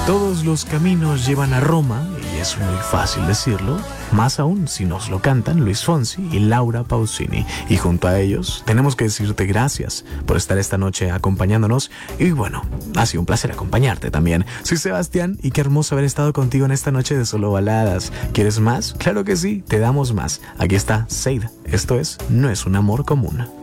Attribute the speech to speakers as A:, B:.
A: Todos los caminos llevan a Roma, y es muy fácil decirlo, más aún si nos lo cantan Luis Fonsi y Laura Pausini. Y junto a ellos tenemos que decirte gracias por estar esta noche acompañándonos. Y bueno, ha sido un placer acompañarte también. Soy Sebastián y qué hermoso haber estado contigo en esta noche de solo baladas. ¿Quieres más? Claro que sí, te damos más. Aquí está Seid. Esto es No es un amor común.